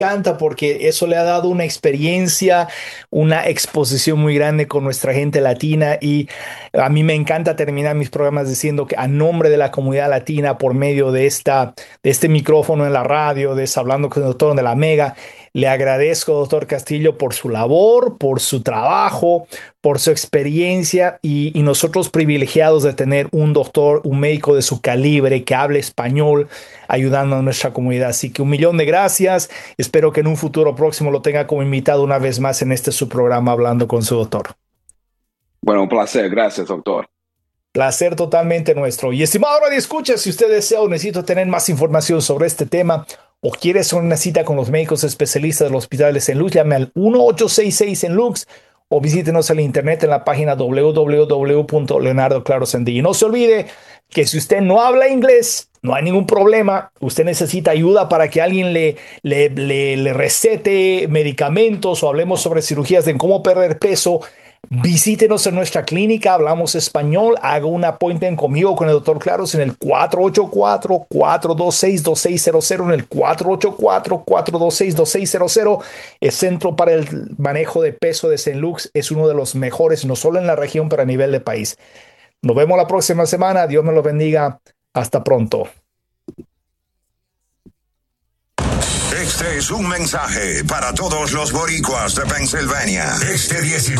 encanta porque eso le ha dado una experiencia, una exposición muy grande con nuestra gente latina y a mí me encanta terminar mis programas diciendo que a nombre de la comunidad latina por medio de este micrófono en la radio, de Hablando con el Doctor de la Mega, le agradezco, doctor Castillo, por su labor, por su trabajo, por su experiencia y nosotros privilegiados de tener un doctor, un médico de su calibre que hable español ayudando a nuestra comunidad. Así que un millón de gracias. Espero que en un futuro próximo lo tenga como invitado una vez más en este su programa Hablando con su doctor. Bueno, un placer. Gracias, doctor. Placer totalmente nuestro. Y estimado Radio Escucha, si usted desea o necesita tener más información sobre este tema o quiere hacer una cita con los médicos especialistas de los hospitales en Luz, llame al 1866 en Lux o visítenos en la internet en la página www.leonardoclarosendí. Y no se olvide que si usted no habla inglés, no hay ningún problema. Usted necesita ayuda para que alguien le recete medicamentos o hablemos sobre cirugías de cómo perder peso. Visítenos en nuestra clínica, hablamos español, haga un appointment conmigo con el doctor Claros en el 484-426-2600, en el 484-426-2600. El Centro para el Manejo de Peso de St. Luke's es uno de los mejores, no solo en la región, pero a nivel de país. Nos vemos la próxima semana. Dios me lo bendiga. Hasta pronto. Este es un mensaje para todos los boricuas de Pensilvania. Este 19